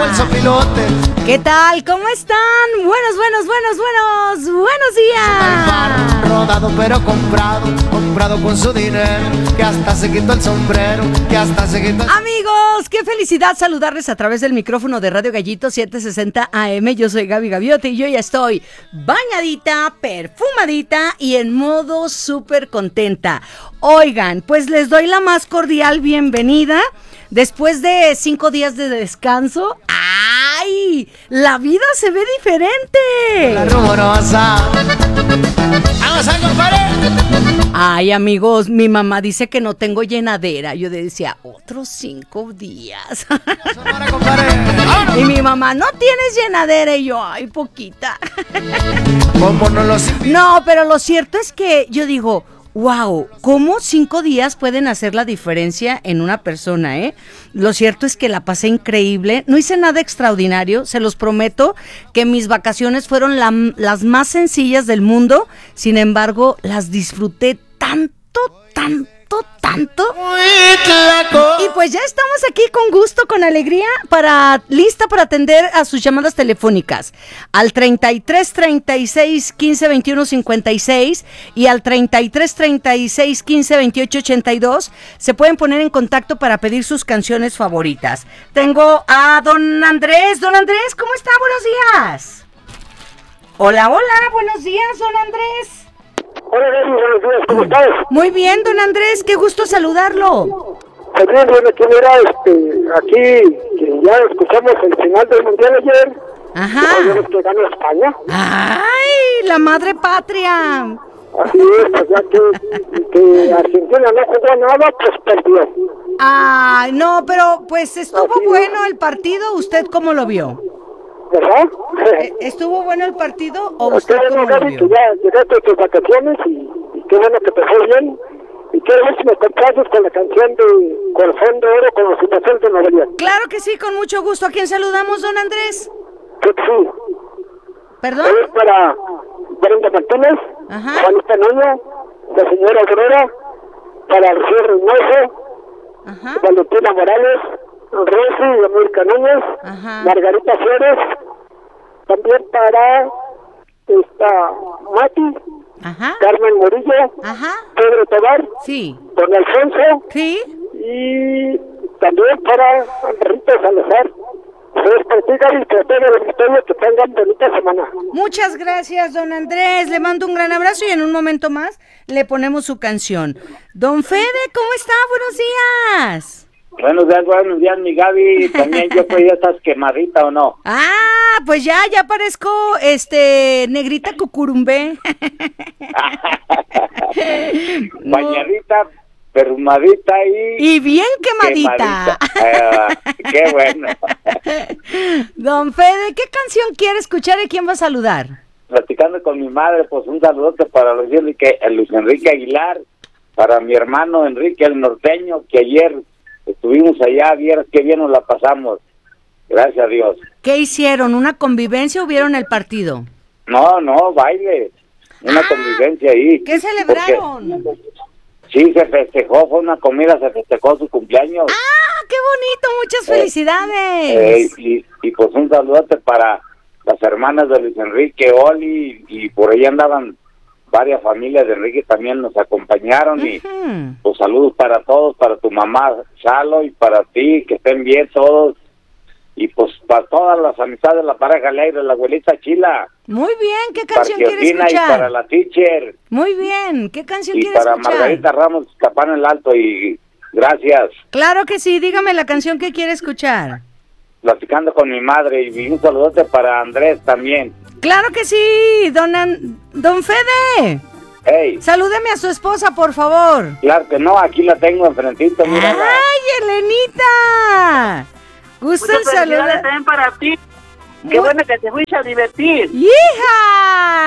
como el sopilote. ¿Qué tal? ¿Cómo están? Buenos días. Rodado pero comprado con su dinero, que hasta se quitó el sombrero, que hasta se quitó el... Amigos, qué felicidad saludarles a través del micrófono de Radio Gallito 760 AM. Yo soy Gaby Gaviote y yo ya estoy bañadita, perfumadita y en modo súper contenta. Oigan, pues les doy la más cordial bienvenida. Después de 5 días de descanso, ¡ay! La vida se ve diferente. La rumorosa. ¡Vamos a compadre! Ay, amigos, mi mamá dice que no tengo llenadera. Yo decía, otros 5 días. Sonora, compadre. Y mi mamá, no tienes llenadera. Y yo, ay, poquita. ¿Cómo no lo sé? No, pero lo cierto es que yo digo, wow, ¿cómo 5 días pueden hacer la diferencia en una persona, eh? Lo cierto es que la pasé increíble, no hice nada extraordinario, se los prometo que mis vacaciones fueron las más sencillas del mundo, sin embargo, las disfruté tanto. Y pues ya estamos aquí con gusto, con alegría, lista para atender a sus llamadas telefónicas al 33 36 15 21 56 y al 33 36 15 28 82. Se pueden poner en contacto para pedir sus canciones favoritas. Tengo a don Andrés. Don Andrés, ¿cómo está? Buenos días. Hola, buenos días, don Andrés. Hola, Gaby, buenos días, ¿cómo estás? Muy bien, don Andrés, qué gusto saludarlo. Pues bien, ¿quién era aquí, que ya escuchamos el final del Mundial ayer? Ajá. ¿Sabes que gana España? ¡Ay, la madre patria! Así es, pues ya que Argentina no jugó nada, pues perdió. Ay, no, pero pues estuvo Así bueno el partido, ¿usted cómo lo vio? ¿Verdad? ¿Estuvo bueno el partido o Pues usted qué bueno, cómo lo Gaby, vio? que ya llegaste a tus vacaciones y qué bueno que te fue bien. Y qué bueno que me complaces con la canción de Corazón de Oro con los Citaciones de Nueva York. Claro que sí, con mucho gusto. ¿A quién saludamos, don Andrés? Que sí. ¿Perdón? Es para Brenda Martínez, Ajá. Juanita Nuño, la señora Guerrera, para Rocío Reynoso, Ajá. Valentina Morales, Rosy América Núñez, Ajá. Margarita Flores, también para Mati, Ajá. Carmen Murillo, Ajá. Pedro Tobar, Sí. don Alfonso, Sí. y también para Rita Salazar. Es para ti, Gaby, que todo el auditorio que tengan bonita semana. Muchas gracias, don Andrés. Le mando un gran abrazo y en un momento más le ponemos su canción. Don Fede, ¿cómo está? Buenos días. Buenos días, mi Gaby. También yo pues ya estás quemadita o no. Ah, pues ya parezco, negrita cucurumbé. Bañadita, perfumadita Y bien quemadita. Qué bueno. Don Fede, ¿qué canción quiere escuchar y quién va a saludar? Platicando con mi madre, pues un saludote para Luis Enrique Aguilar, para mi hermano Enrique el Norteño, que ayer estuvimos allá, vieras qué bien nos la pasamos. Gracias a Dios. ¿Qué hicieron? ¿Una convivencia o vieron el partido? No, baile. Una convivencia ahí. ¿Qué celebraron? Porque sí, se festejó, fue una comida, se festejó su cumpleaños. ¡Ah, qué bonito! ¡Muchas felicidades! Y pues un saludote para las hermanas de Luis Enrique, Oli, y por ahí andaban varias familias de Enrique, también nos acompañaron. Y pues saludos para todos, para tu mamá Chalo y para ti, que estén bien todos. Y pues para todas las amistades de la pareja Leire, la abuelita Chila. Muy bien, ¿qué Para canción quiere Georgina escuchar? y para la teacher. Muy bien, ¿qué canción Y quiere para escuchar? Margarita Ramos Capán el Alto, y gracias. Claro que sí, dígame la canción que quiere escuchar. Platicando con mi madre, y un saludote para Andrés también. Claro que sí, don Fede. Hey, Salúdeme a su esposa, por favor. claro que no, aquí la tengo enfrentito, mírala. ¡Ay, Elenita! Gusto en Muchas felicidades saludar. también para ti. Qué bueno que te fuiste a divertir. ¡Hija!